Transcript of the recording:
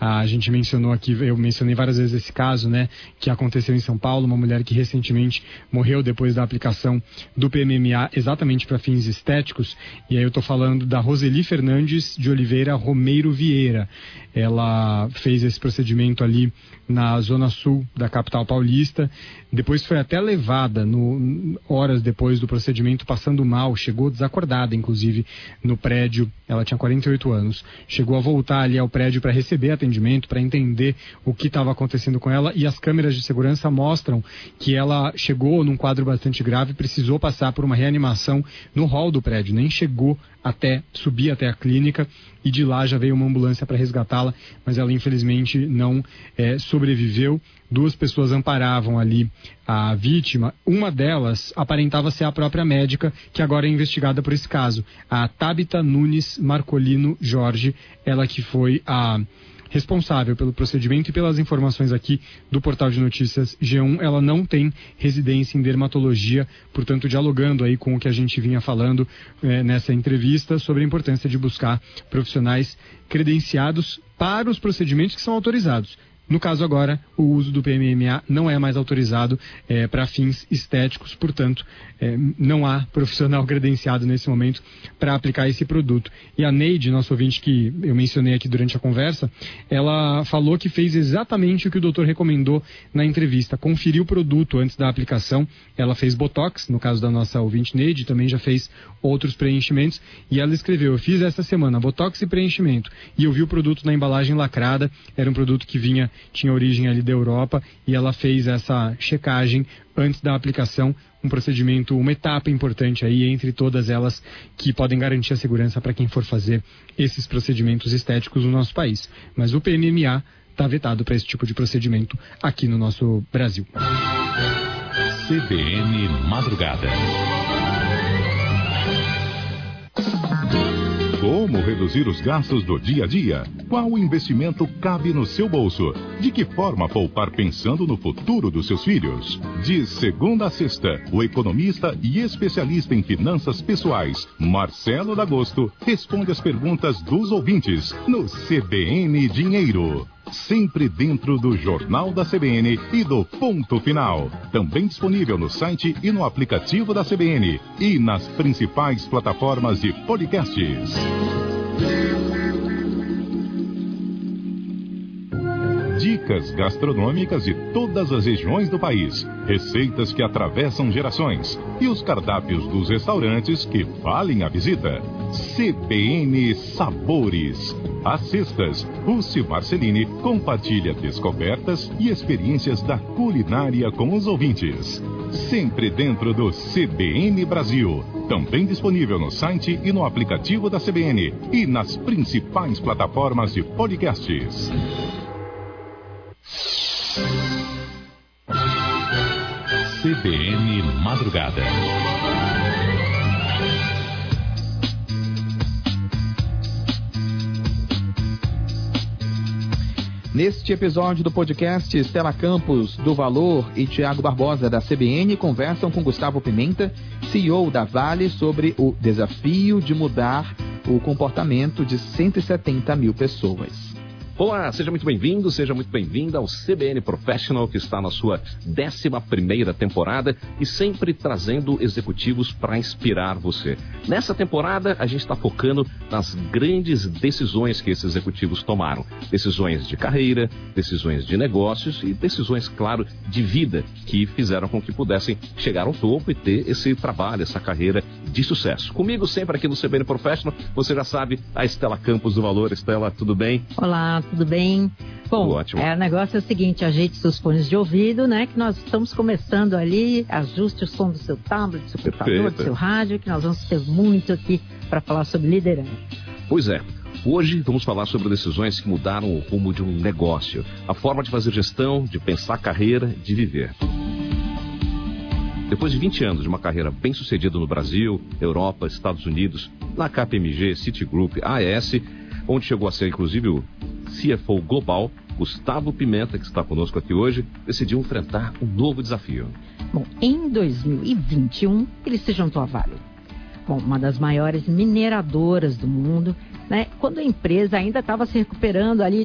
A gente mencionou aqui, eu mencionei várias vezes esse caso, né, que aconteceu em São Paulo, uma mulher que recentemente morreu depois da aplicação do PMMA exatamente para fins estéticos. E aí eu estou falando da Roseli Fernandes de Oliveira Romeiro Vieira. Ela fez esse procedimento ali na zona sul da capital paulista, depois foi até levada, horas depois do procedimento, passando mal, chegou desacordada, inclusive, no prédio. Ela tinha 48 anos, chegou a voltar ali ao prédio para receber atendimento, para entender o que estava acontecendo com ela, e as câmeras de segurança mostram que ela chegou num quadro bastante grave, precisou passar por uma reanimação no hall do prédio, nem chegou até subir até a clínica, e de lá já veio uma ambulância para resgatá-la, mas ela infelizmente não sobreviveu. 2 pessoas amparavam ali a vítima. Uma delas aparentava ser a própria médica, que agora é investigada por esse caso, a Tabita Nunes Marcolino Jorge, ela que foi a responsável pelo procedimento. E pelas informações aqui do portal de notícias G1, ela não tem residência em dermatologia, portanto, dialogando aí com o que a gente vinha falando nessa entrevista sobre a importância de buscar profissionais credenciados para os procedimentos que são autorizados. No caso agora, o uso do PMMA não é mais autorizado para fins estéticos, portanto, não há profissional credenciado nesse momento para aplicar esse produto. E a Neide, nosso ouvinte que eu mencionei aqui durante a conversa, ela falou que fez exatamente o que o doutor recomendou na entrevista, conferiu o produto antes da aplicação. Ela fez Botox, no caso da nossa ouvinte Neide, também já fez outros preenchimentos, e ela escreveu: eu fiz essa semana Botox e preenchimento, e eu vi o produto na embalagem lacrada, era um produto que tinha origem ali da Europa, e ela fez essa checagem antes da aplicação, um procedimento, uma etapa importante aí entre todas elas que podem garantir a segurança para quem for fazer esses procedimentos estéticos no nosso país. Mas o PMMA está vetado para esse tipo de procedimento aqui no nosso Brasil. CBN Madrugada. Como reduzir os gastos do dia a dia? Qual investimento cabe no seu bolso? De que forma poupar pensando no futuro dos seus filhos? De segunda a sexta, o economista e especialista em finanças pessoais, Marcelo D'Agosto, responde as perguntas dos ouvintes no CBN Dinheiro. Sempre dentro do Jornal da CBN e do Ponto Final. Também disponível no site e no aplicativo da CBN e nas principais plataformas de podcasts. Dicas gastronômicas de todas as regiões do país, receitas que atravessam gerações e os cardápios dos restaurantes que valem a visita. CBN Sabores. Às sextas, Rússi Marcelini compartilha descobertas e experiências da culinária com os ouvintes. Sempre dentro do CBN Brasil. Também disponível no site e no aplicativo da CBN e nas principais plataformas de podcasts. CBN Madrugada. Neste episódio do podcast, Estela Campos, do Valor, e Tiago Barbosa, da CBN, conversam com Gustavo Pimenta, CEO da Vale, sobre o desafio de mudar o comportamento de 170 mil pessoas. Olá, seja muito bem-vindo, seja muito bem-vinda ao CBN Professional, que está na sua 11ª temporada e sempre trazendo executivos para inspirar você. Nessa temporada, a gente está focando nas grandes decisões que esses executivos tomaram. Decisões de carreira, decisões de negócios e decisões, claro, de vida, que fizeram com que pudessem chegar ao topo e ter esse trabalho, essa carreira de sucesso. Comigo sempre aqui no CBN Professional, você já sabe, a Estela Campos do Valor. Estela, tudo bem? Olá, tudo bem? Bom, ótimo. O negócio é o seguinte: ajeite seus fones de ouvido, né? Que nós estamos começando ali, ajuste o som do seu tablet, do seu computador, do seu rádio, que nós vamos ter muito aqui para falar sobre liderança. Pois é. Hoje vamos falar sobre decisões que mudaram o rumo de um negócio, a forma de fazer gestão, de pensar carreira, de viver. Depois de 20 anos de uma carreira bem sucedida no Brasil, Europa, Estados Unidos, na KPMG, Citigroup, AES, onde chegou a ser inclusive o CFO global, Gustavo Pimenta, que está conosco aqui hoje, decidiu enfrentar um novo desafio. Bom, em 2021, ele se juntou à Vale. Bom, uma das maiores mineradoras do mundo, né? Quando a empresa ainda estava se recuperando ali